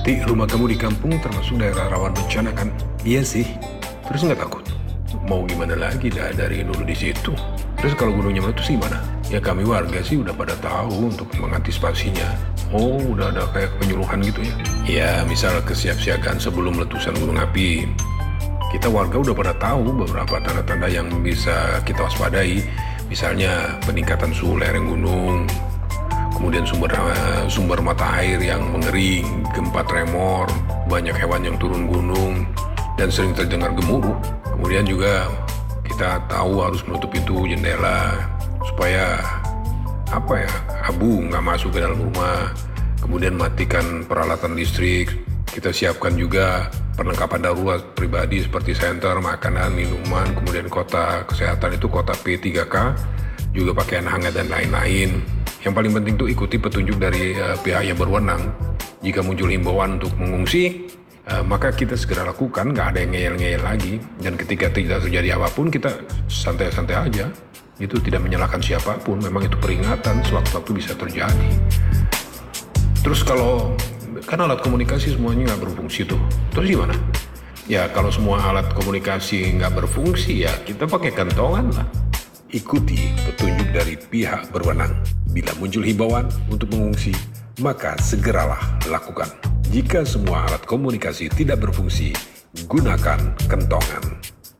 Ti, rumah kamu di kampung termasuk daerah rawan bencana kan? Iya sih. Terus nggak takut? Mau gimana lagi dari dulu di situ. Terus kalau gunungnya meletus gimana? Ya kami warga sih udah pada tahu untuk mengantisipasinya. Oh, udah ada kayak penyuluhan gitu ya? Ya, misal kesiapsiagaan sebelum letusan gunung api. Kita warga udah pada tahu beberapa tanda-tanda yang bisa kita waspadai. Misalnya peningkatan suhu lereng gunung, kemudian sumber mata air yang mengering, gempa tremor, banyak hewan yang turun gunung, dan sering terdengar gemuruh. Kemudian juga kita tahu harus menutup pintu jendela supaya abu nggak masuk ke dalam rumah. Kemudian matikan peralatan listrik. Kita siapkan juga perlengkapan darurat pribadi seperti senter, makanan, minuman, kemudian kota kesehatan itu kota P3K, juga pakaian hangat dan lain-lain. Yang paling penting itu ikuti petunjuk dari pihak yang berwenang. Jika muncul himbauan untuk mengungsi, maka kita segera lakukan, nggak ada yang ngeyel-ngeyel lagi. Dan ketika tidak terjadi apapun, kita santai-santai aja. Itu tidak menyalahkan siapapun, memang itu peringatan sewaktu-waktu bisa terjadi. Terus kalau kan alat komunikasi semuanya nggak berfungsi tuh, terus gimana? Ya kalau semua alat komunikasi nggak berfungsi, ya kita pakai kentongan lah. Ikuti petunjuk dari pihak berwenang. Bila muncul himbauan untuk mengungsi, maka segeralah lakukan. Jika semua alat komunikasi tidak berfungsi, gunakan kentongan.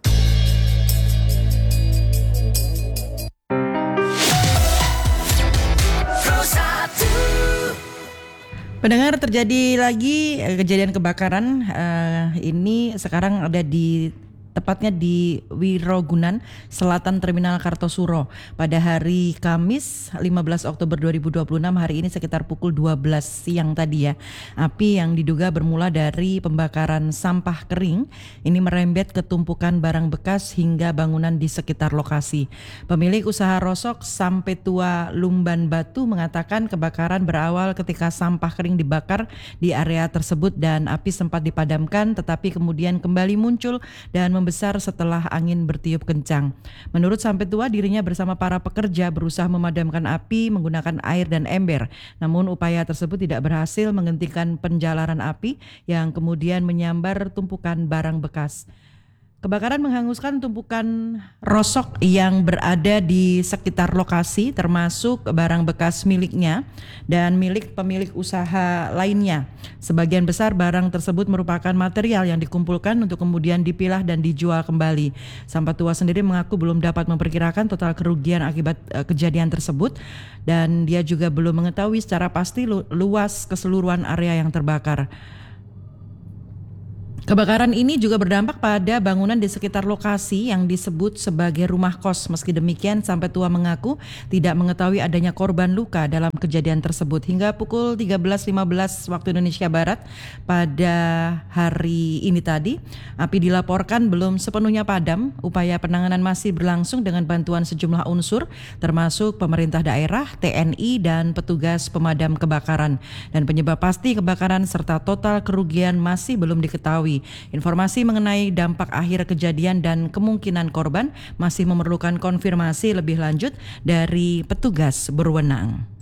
Pendengar, terjadi lagi kejadian kebakaran. Ini sekarang ada tepatnya di Wirogunan, Selatan Terminal Kartosuro. Pada hari Kamis 15 Oktober 2026, hari ini sekitar pukul 12 siang tadi ya. Api yang diduga bermula dari pembakaran sampah kering ini merembet ke tumpukan barang bekas hingga bangunan di sekitar lokasi. Pemilik usaha rosok Sampai Tua Lumban Batu mengatakan kebakaran berawal ketika sampah kering dibakar di area tersebut dan api sempat dipadamkan tetapi kemudian kembali muncul dan besar setelah angin bertiup kencang. Menurut Sampai Tua, dirinya bersama para pekerja berusaha memadamkan api menggunakan air dan ember. Namun upaya tersebut tidak berhasil menghentikan penjalaran api yang kemudian menyambar tumpukan barang bekas. Kebakaran menghanguskan tumpukan rosok yang berada di sekitar lokasi termasuk barang bekas miliknya dan milik pemilik usaha lainnya. Sebagian besar barang tersebut merupakan material yang dikumpulkan untuk kemudian dipilah dan dijual kembali. Sampai Tua sendiri mengaku belum dapat memperkirakan total kerugian akibat kejadian tersebut dan dia juga belum mengetahui secara pasti luas keseluruhan area yang terbakar. Kebakaran ini juga berdampak pada bangunan di sekitar lokasi yang disebut sebagai rumah kos. Meski demikian, Sampai Tua mengaku tidak mengetahui adanya korban luka dalam kejadian tersebut. Hingga pukul 13.15 waktu Indonesia Barat pada hari ini tadi, api dilaporkan belum sepenuhnya padam. Upaya penanganan masih berlangsung dengan bantuan sejumlah unsur, termasuk pemerintah daerah, TNI, dan petugas pemadam kebakaran. Dan penyebab pasti kebakaran serta total kerugian masih belum diketahui. Informasi mengenai dampak akhir kejadian dan kemungkinan korban masih memerlukan konfirmasi lebih lanjut dari petugas berwenang.